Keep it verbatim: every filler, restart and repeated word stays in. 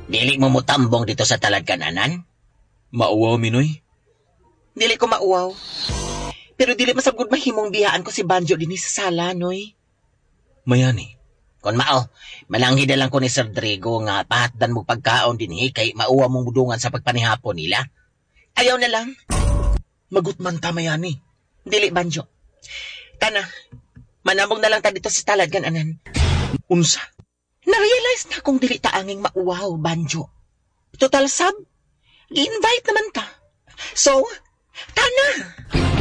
Dili mo mutambong dito sa talagkananan? Mauwaw, Minoy. Dili ko mauwaw. Pero dili masabgod mahimong biyaan ko si Banjo din sa sala, Noy. Mayani. Kon mao, malanghi na lang ko ni Sir Drigo nga pahatdan mo pagkaon dinhi kay mauwa mong budungan sa pagpanihapon nila. Ayaw na lang. Magutman ta, Mayani. Dili, Banjo. Kana, manamong na lang ta dito sa talagkananan. Unsa? Na-realize na kung dili ta anging mauwaw, Banjo. Total sab, gi-invite naman ta. So, tana!